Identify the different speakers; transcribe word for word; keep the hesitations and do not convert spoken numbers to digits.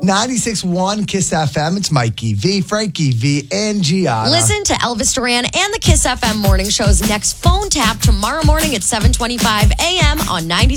Speaker 1: ninety-six point one Kiss F M. It's Mikey V, Frankie V, and Gianna.
Speaker 2: Listen to Elvis Duran and the Kiss F M morning shows next phone tap tomorrow morning at seven twenty-five a.m. on ninety.